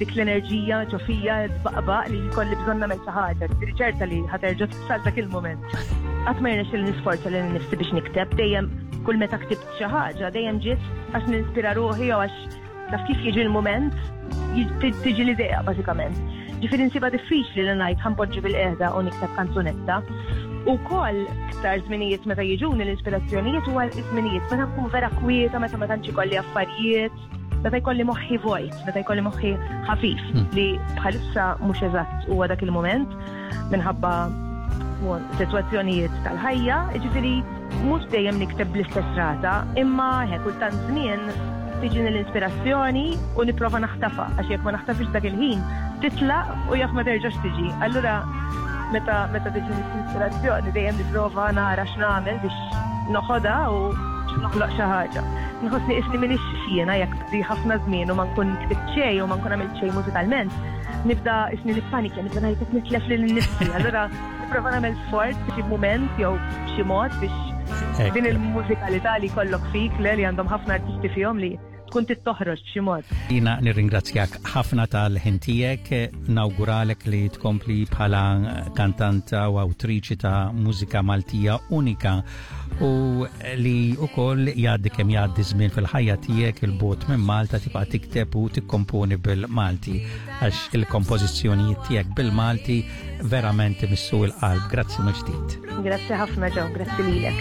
dik l-enerġija ġofija tbaqbaq li jkolli bżonn nagħmel xi ħaġa, ġifieri ċerta li ħaterġa' tisal dak il-mument. Qatt ma jirnex li nisforza lil nifsi biex nikteb, dejjem kull meta ktibt xi ħaġa dejjem ġiet għax ninspira ruħi jew għax taf kif jiġi l-mument tiġi l-idea bażikament. Ġifieri insiba diffiċli li ngħid ħanpoġġi bil-qiegħda u nikteb kanzunetta. Ukoll iktar żminijiet meta jiġuni l-ispirazzjonijiet huwa żminijiet meta nkun vera kwieta, meta ma tantx ikolli affarijiet, meta jkolli moħħi vojt, meta jkolli moħħi ħafif li bħalissa mhux eżatt huwa dak il-mument minħabba sitwazzjonijiet tal-ħajja, ġifieri mhux dejjem nikteb bl-istess rata, imma kultant żmien tiġini l-ispirazzjoni u nipprova naħtafa għax jekk ma naħtafix dak il-ħin titlaq u jekk ma terġax tiġi. Allura meta tiġi l-ispirazzjoni dejjem nipprova nara x'nagħmel biex noħodha u noħloq xi ħaġa. Nħossni isni minix xiena jekk bdi ħafna żmien u ma nkun ktibt xejn u ma nkun għamilt xejn mużikalment, nibda isni nippanika, nibda ngħid qed nitlef lil nifsi. Allura nipprova nagħmel sforz b'xi mument jew b'xi mod biex din il-mużikalità li jkollok fik li għandhom ħafna artisti fihom li tkun tittoħroġ b'xi mod. Jina nirringrazzjak ħafna tal-ħin tiegħek, nawguralek li tkompli bħala kantanta u awtriċi ta' mużika Maltija unika u li wkoll jgħaddi kemm jgħaddi żmien fil-ħajja tiegħek il-bot minn Malta tibqa' tikteb u tikkomponi bil-Malti għax il-kompożizzjonijiet tiegħek bil-Malti verament imissu l-qalb. Grazzi mill-ġdid. Grazzi ħafna ġew, grazzi lilek.